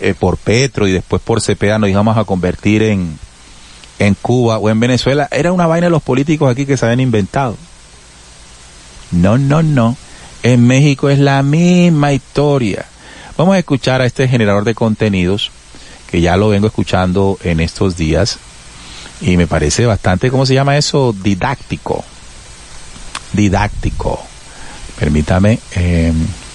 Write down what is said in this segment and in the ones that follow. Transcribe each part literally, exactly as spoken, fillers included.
eh, por Petro y después por Cepeda nos íbamos a convertir en, en Cuba o en Venezuela, era una vaina de los políticos aquí que se habían inventado. No, no, no. En México es la misma historia. Vamos a escuchar a este generador de contenidos, que ya lo vengo escuchando en estos días, y me parece bastante, ¿cómo se llama eso? Didáctico. Didáctico. Permítame, eh,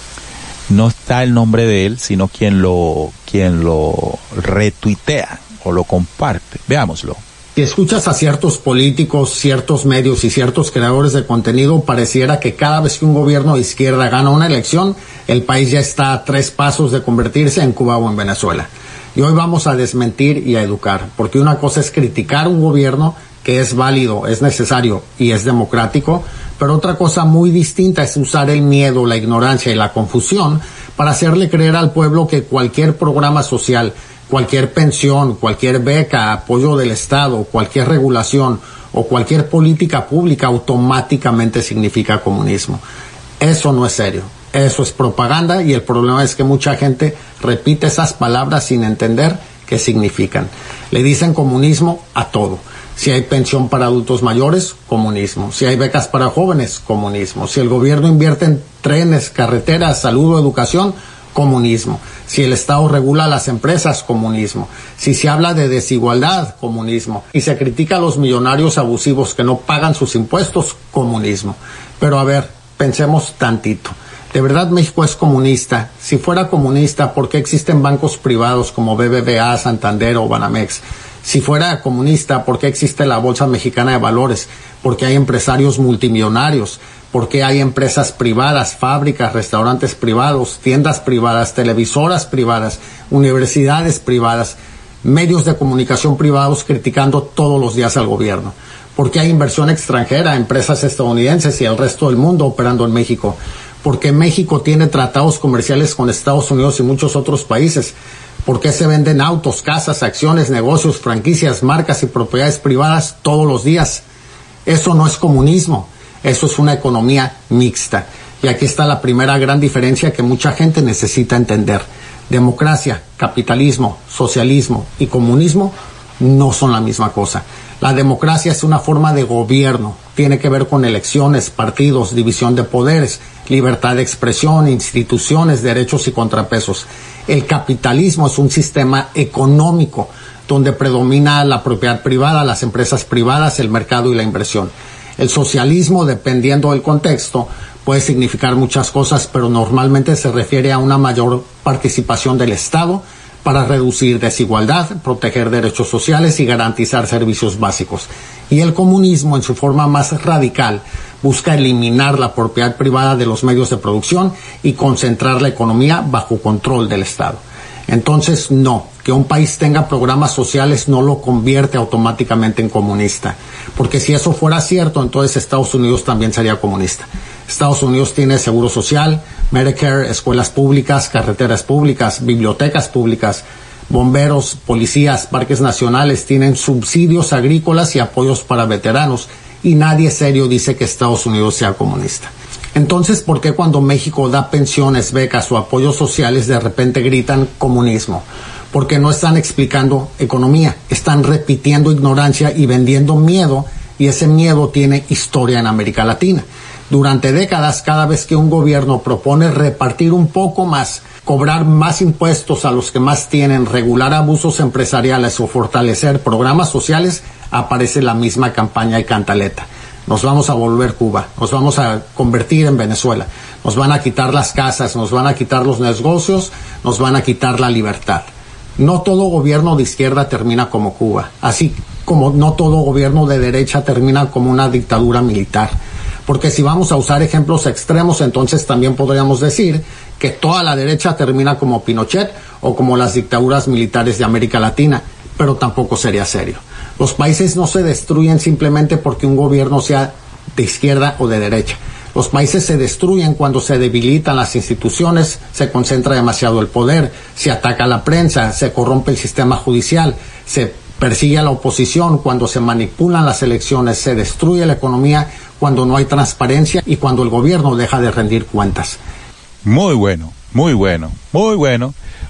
no está el nombre de él, sino quien lo, quien lo retuitea o lo comparte. Veámoslo. Si escuchas a ciertos políticos, ciertos medios y ciertos creadores de contenido, pareciera que cada vez que un gobierno de izquierda gana una elección, el país ya está a tres pasos de convertirse en Cuba o en Venezuela. Y hoy vamos a desmentir y a educar, porque una cosa es criticar un gobierno que es válido, es necesario y es democrático, pero otra cosa muy distinta es usar el miedo, la ignorancia y la confusión para hacerle creer al pueblo que cualquier programa social, cualquier pensión, cualquier beca, apoyo del Estado, cualquier regulación o cualquier política pública automáticamente significa comunismo. Eso no es serio, eso es propaganda, y el problema es que mucha gente repite esas palabras sin entender qué significan. Le dicen comunismo a todo. Si hay pensión para adultos mayores, comunismo. Si hay becas para jóvenes, comunismo. Si el gobierno invierte en trenes, carreteras, salud o educación, comunismo. Si el Estado regula las empresas, comunismo. Si se habla de desigualdad, comunismo. Y se critica a los millonarios abusivos que no pagan sus impuestos, comunismo. Pero a ver, pensemos tantito. ¿De verdad México es comunista? Si fuera comunista, ¿por qué existen bancos privados como B B V A, Santander o Banamex? Si fuera comunista, ¿por qué existe la Bolsa Mexicana de Valores? ¿Por qué hay empresarios multimillonarios? ¿Por qué hay empresas privadas, fábricas, restaurantes privados, tiendas privadas, televisoras privadas, universidades privadas, medios de comunicación privados criticando todos los días al gobierno? ¿Por qué hay inversión extranjera, empresas estadounidenses y el resto del mundo operando en México? Porque México tiene tratados comerciales con Estados Unidos y muchos otros países. ¿Por qué se venden autos, casas, acciones, negocios, franquicias, marcas y propiedades privadas todos los días? Eso no es comunismo, eso es una economía mixta. Y aquí está la primera gran diferencia que mucha gente necesita entender. Democracia, capitalismo, socialismo y comunismo no son la misma cosa. La democracia es una forma de gobierno, tiene que ver con elecciones, partidos, división de poderes, libertad de expresión, instituciones, derechos y contrapesos. El capitalismo es un sistema económico donde predomina la propiedad privada, las empresas privadas, el mercado y la inversión. El socialismo, dependiendo del contexto, puede significar muchas cosas, pero normalmente se refiere a una mayor participación del Estado para reducir desigualdad, proteger derechos sociales y garantizar servicios básicos. Y el comunismo, en su forma más radical, busca eliminar la propiedad privada de los medios de producción y concentrar la economía bajo control del Estado. Entonces, no, que un país tenga programas sociales no lo convierte automáticamente en comunista, porque si eso fuera cierto, entonces Estados Unidos también sería comunista. Estados Unidos tiene seguro social, Medicare, escuelas públicas, carreteras públicas, bibliotecas públicas, bomberos, policías, parques nacionales, tienen subsidios agrícolas y apoyos para veteranos, y nadie serio dice que Estados Unidos sea comunista. Entonces, ¿por qué cuando México da pensiones, becas o apoyos sociales de repente gritan comunismo? Porque no están explicando economía, están repitiendo ignorancia y vendiendo miedo, y ese miedo tiene historia en América Latina. Durante décadas, cada vez que un gobierno propone repartir un poco más, cobrar más impuestos a los que más tienen, regular abusos empresariales o fortalecer programas sociales, aparece la misma campaña y cantaleta. Nos vamos a volver Cuba, nos vamos a convertir en Venezuela, nos van a quitar las casas, nos van a quitar los negocios, nos van a quitar la libertad. No todo gobierno de izquierda termina como Cuba, así como no todo gobierno de derecha termina como una dictadura militar. Porque si vamos a usar ejemplos extremos, entonces también podríamos decir que toda la derecha termina como Pinochet o como las dictaduras militares de América Latina, pero tampoco sería serio. Los países no se destruyen simplemente porque un gobierno sea de izquierda o de derecha. Los países se destruyen cuando se debilitan las instituciones, se concentra demasiado el poder, se ataca a la prensa, se corrompe el sistema judicial, se persigue a la oposición, cuando se manipulan las elecciones, se destruye la economía, cuando no hay transparencia y cuando el gobierno deja de rendir cuentas. Muy bueno, muy bueno, muy bueno.